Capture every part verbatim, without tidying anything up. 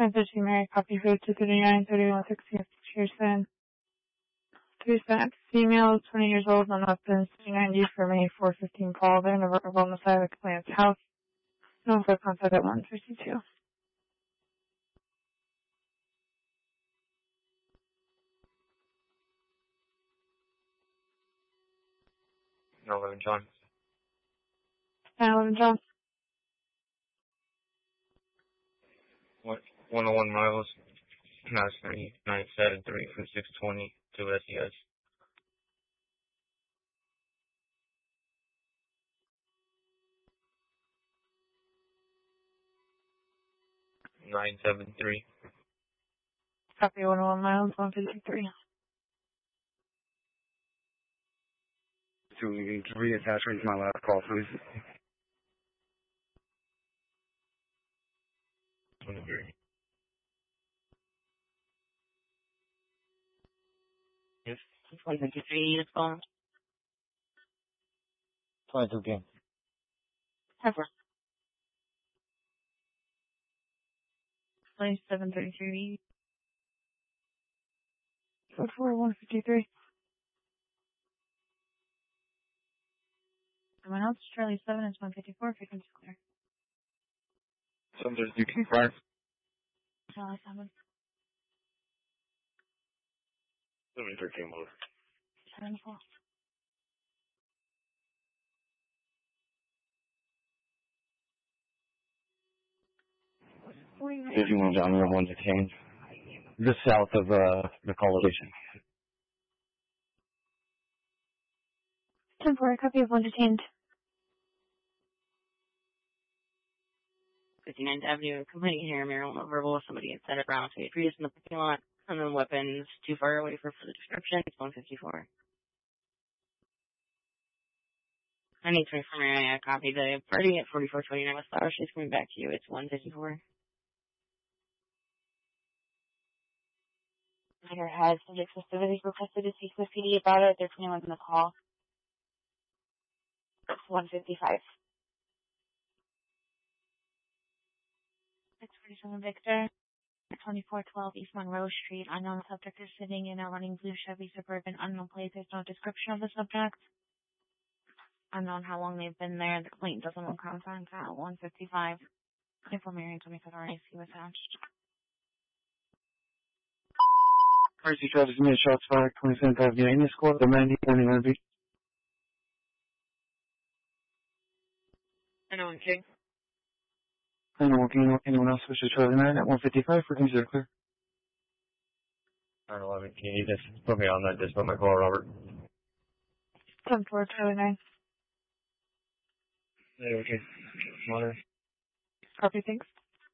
nine thirteen Mary, copy for two thirty-nine, thirty-one sixteen, Pearson. Pearson, female, twenty years old, on weapons, three ninety for May four fifteen call, there in the verbal on the side of the client's house. No for contact at one fifty-two. nine eleven John. nine eleven John. What? one oh one miles. Mass nine seven three for six twenty to S E S. nine seven three. Copy one oh one miles, one fifty-three. To reattach right to my last call, please. twenty-three. Yes. one fifty-three is gone. twenty-two again. Ever. twenty-seven thirty-three. Code four, one fifty-three. Someone else, Charlie seven is one fifty-four, frequency clear. seven thirty-two, confirm. Charlie seven. seven thirteen, move. seven four. fifty-one John, we're one detained. Just south of, uh, the call location. ten four, copy of one detained. fifty-ninth Avenue, completing here, Maryland, verbal, somebody inside of Brown Street, Prius in the parking lot, and then weapons too far away for further description, it's one fifty-four. I need to inform you, I copy the party at forty-four twenty-nine West Flower Street, coming back to you, it's one fifty-four. Matter has subject festivities requested to speak with P D about it, there's twenty-one in the call. It's one fifty-five. six forty-seven Victor, twenty-four twelve East Monroe Street. Unknown subject is sitting in a running blue Chevy Suburban. Unknown plate. There's no description of the subject. Unknown how long they've been there. The complaint doesn't want contact at one fifty-five. Info Marion twenty-seven R A C was attached. R C traffic, me shots fired, twenty-seventh Avenue, Amy Squad, the ninety, ninety, ninety. I know, King. I don't know anyone else wishes to Charlie nine at one fifty-five for consider clear. nine eleven, can you just put me on that? Just put my call, Robert. ten four, Charlie nine. Hey, okay. Monitor. Copy, thanks.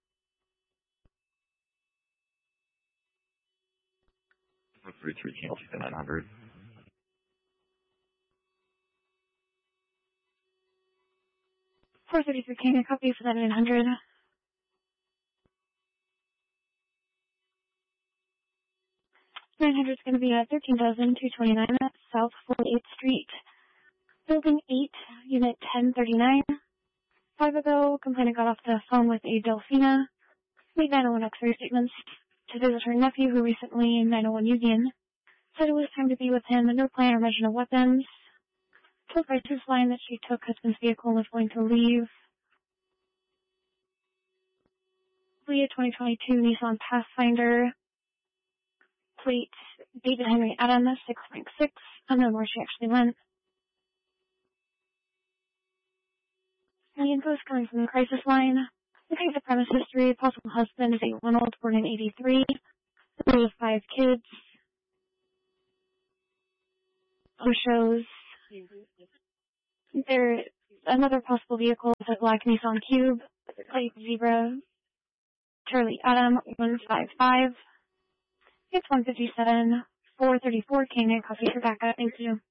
three three, cancel to nine hundred. four thirty-three, can I copy for that nine hundred? nine hundred is going to be at thirteen thousand two twenty-nine South forty-eighth Street. Building eight, Unit ten thirty-nine. Five ago, complainant got off the phone with a Delphina. Made nine oh one X-ray statements to visit her nephew, who recently in nine oh one Union said it was time to be with him. No plan or measure of weapons. Told by Sue's line that she took husband's vehicle and was going to leave. Leah twenty twenty-two Nissan Pathfinder. Plate David Henry Adams, six point six. Unknown where she actually went. The info is coming from the crisis line. Looking at the premise history, possible husband is eight one old, born in eighty-three. Three of five kids. Who shows there another possible vehicle is a black Nissan Cube, plate Zebra, Charlie Adam, one five five. It's one fifty-seven, four thirty-four, K nine, copy for backup, thank you.